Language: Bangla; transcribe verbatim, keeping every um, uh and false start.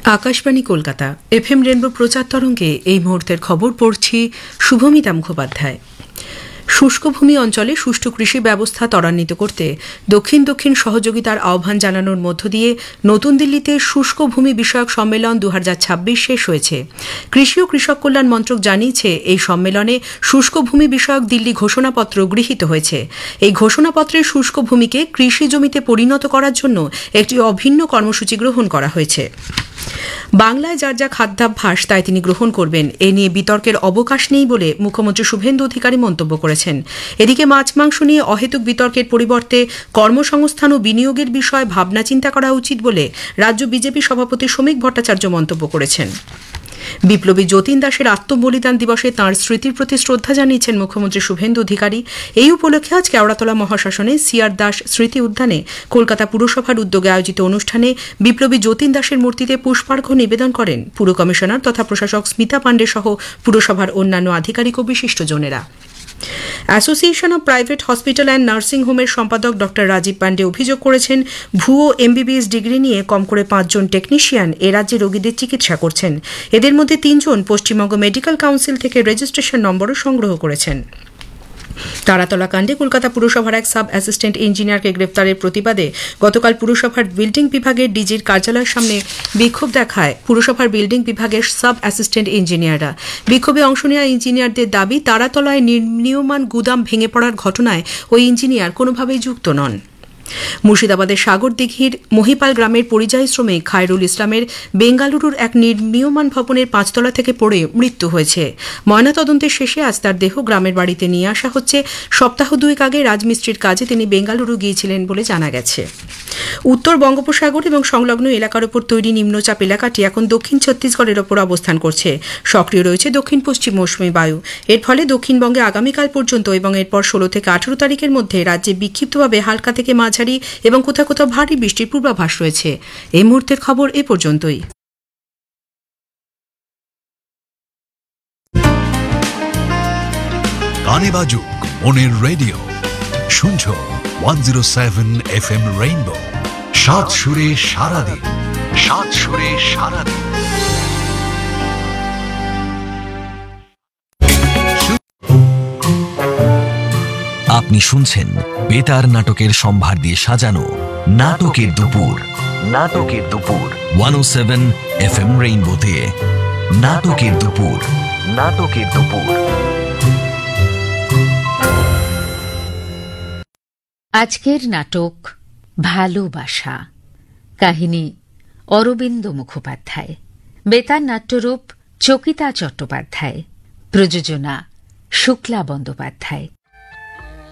আকাশবাণী কলকাতা এফএম রেনবো প্রচার তরঙ্গে এই মুহূর্তের খবর পড়ছি শুভমিতা মুখোপাধ্যায়। শুষ্ক ভূমি অঞ্চলে সুষ্ঠু কৃষি ব্যবস্থা ত্বরান্বিত করতে দক্ষিণ দক্ষিণ সহযোগিতার আহ্বান জানানোর মধ্য দিয়ে নতুন দিল্লিতে শুষ্ক ভূমি বিষয়ক সম্মেলন দু হাজার ছাব্বিশ শেষ হয়েছে। কৃষি ও কৃষক কল্যাণ মন্ত্রক জানিয়েছে, এই সম্মেলনে শুষ্ক ভূমি বিষয়ক দিল্লি ঘোষণাপত্র গৃহীত হয়েছে। এই ঘোষণাপত্রে শুষ্ক ভূমিকে কৃষি জমিতে পরিণত করার জন্য একটি অভিন্ন কর্মসূচি গ্রহণ করা হয়েছে। বাংলায় যার যা খাদ্যাভ্যাস তাই তিনি গ্রহণ করবেন, এ নিয়ে বিতর্কের অবকাশ নেই বলে মুখ্যমন্ত্রী শুভেন্দু অধিকারী মন্তব্য করেছেন। এদিকে মাছ মাংস নিয়ে অহেতুক বিতর্কের পরিবর্তে কর্মসংস্থান ও বিনিয়োগের বিষয়ে ভাবনা চিন্তা করা উচিত বলে রাজ্য বিজেপি সভাপতি শ্রমিক ভট্টাচার্য মন্তব্য করেছেন। বিপ্লবী যতীন দাসের আত্মবলিদান দিবসে তাঁর স্মৃতির প্রতি শ্রদ্ধা জানিয়েছেন মুখ্যমন্ত্রী শুভেন্দু অধিকারী। এই উপলক্ষে আজ কেওড়াতলা মহাশ্মশানে সিআর দাস স্মৃতি উদ্যানে কলকাতা পুরসভার উদ্যোগে আয়োজিত অনুষ্ঠানে বিপ্লবী যতীন দাসের মূর্তিতে পুষ্পার্ঘ্য নিবেদন করেন পুর কমিশনার তথা প্রশাসক স্মিতা পাণ্ডে সহ পুরসভার অন্যান্য আধিকারিক ও বিশিষ্টজনেরা। Association of private hospital and nursing হোমের সম্পাদক ডক্টর রাজীব পাণ্ডে অভিযোগ করেছেন, ভুয়ো এমবিবিএস ডিগ্রি নিয়ে কম করে পাঁচজন টেকনিশিয়ান এ রাজ্যে রোগীদের চিকিৎসা করছেন। এদের মধ্যে তিনজন পশ্চিমবঙ্গ মেডিকেল কাউন্সিল থেকে রেজিস্ট্রেশন নম্বরও সংগ্রহ করেছেন। তারাতলা কাণ্ডে কলকাতা পুরসভার এক সাব অ্যাসিস্ট্যান্ট ইঞ্জিনিয়ারকে গ্রেফতারের প্রতিবাদে গতকাল পুরসভার বিল্ডিং বিভাগের ডিজির কার্যালয়ের সামনে বিক্ষোভ দেখায় পুরসভার বিল্ডিং বিভাগের সাব অ্যাসিস্ট্যান্ট ইঞ্জিনিয়াররা। বিক্ষোভে অংশ নেওয়া ইঞ্জিনিয়ারদের দাবি, তারাতলায় নির্মীয়মাণ গুদাম ভেঙে পড়ার ঘটনায় ওই ইঞ্জিনিয়ার কোনোভাবেই যুক্ত নন। মুর্শিদাবাদের সাগরদিঘির মহিপাল গ্রামের পরিযায়ী শ্রমিক খায়রুল ইসলামের বেঙ্গালুরুর এক নির্মীয়মাণ ভবনের পাঁচতলা থেকে পড়ে মৃত্যু হয়েছে। ময়নাতদন্তের শেষে আজ তার দেহ গ্রামের বাড়িতে নিয়ে আসা হচ্ছে। সপ্তাহ দুয়েক আগে রাজমিস্ত্রির কাজে তিনি বেঙ্গালুরু গিয়েছিলেন বলে জানা গেছে। উত্তর বঙ্গোপসাগর এবং সংলগ্ন এলাকার উপর তৈরি নিম্নচাপ এলাকাটি এখন দক্ষিণ ছত্তিশগড়ের ওপর অবস্থান করছে। সক্রিয় রয়েছে দক্ষিণ পশ্চিম মৌসুমী বায়ু। এর ফলে দক্ষিণবঙ্গে আগামীকাল পর্যন্ত এবং এরপর ষোলো থেকে আঠারো তারিখের মধ্যে রাজ্যে বিক্ষিপ্তভাবে হালকা থেকে মাঝারি এবং কোথাও কোথাও ভারী বৃষ্টির পূর্বাভাস রয়েছে। এই মুহূর্তের খবর এ পর্যন্তই। গানে বাজুক মনের রেডিও, শুনছো one zero seven F M rainbow. সাত সুরে সারাদিন, সাত সুরে সারাদিন। আপনি শুনছেন বেতার নাটকের সম্ভার দিয়ে সাজানো নাটকের দুপুর। নাটকের দুপুর ওয়ান ও সেভেন এফ এম রেইনবোতে। নাটকের দুপুর, নাটকের দুপুর। আজকের নাটক ভালোবাসা। কাহিনী অরবিন্দ মুখোপাধ্যায়। বেতার নাট্যরূপ চকিতা চট্টোপাধ্যায়। প্রযোজনা শুক্লা বন্দ্যোপাধ্যায়।